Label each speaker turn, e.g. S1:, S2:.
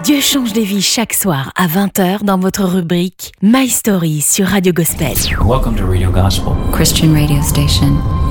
S1: Dieu change des vies chaque soir à 20h dans votre rubrique My Story sur Radio Gospel.
S2: Welcome to Radio Gospel,
S3: Christian radio station